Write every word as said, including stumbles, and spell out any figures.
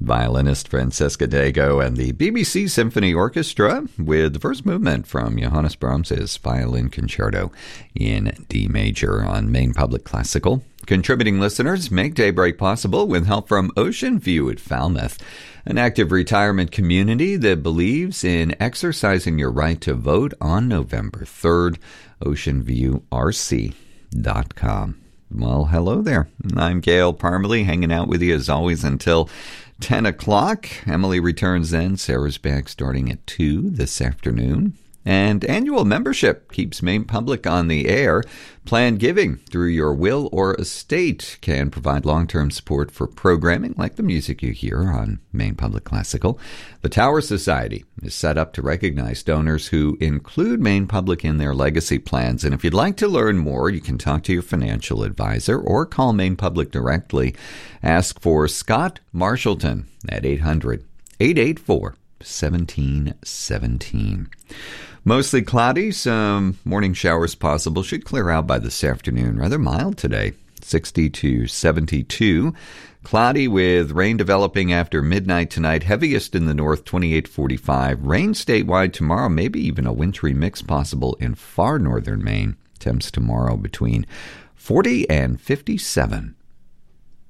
violinist Francesca Dago and the B B C Symphony Orchestra with the first movement from Johannes Brahms's Violin Concerto in D major on Maine Public Classical. Contributing listeners make Daybreak possible with help from Ocean View at Falmouth, an active retirement community that believes in exercising your right to vote on November third. ocean view r c dot com. Well, hello there. I'm Gail Parmalee, hanging out with you as always until ten o'clock. Emily returns then. Sarah's back starting at two this afternoon. And annual membership keeps Maine Public on the air. Planned giving through your will or estate can provide long-term support for programming like the music you hear on Maine Public Classical. The Tower Society is set up to recognize donors who include Maine Public in their legacy plans. And if you'd like to learn more, you can talk to your financial advisor or call Maine Public directly. Ask for Scott Marshallton at eight hundred, eight eight four, one seven one seven. Mostly cloudy, some morning showers possible. Should clear out by this afternoon. Rather mild today, sixty to seventy-two. Cloudy with rain developing after midnight tonight. Heaviest in the north, twenty-eight to forty-five. Rain statewide tomorrow, maybe even a wintry mix possible in far northern Maine. Temps tomorrow between forty and fifty-seven.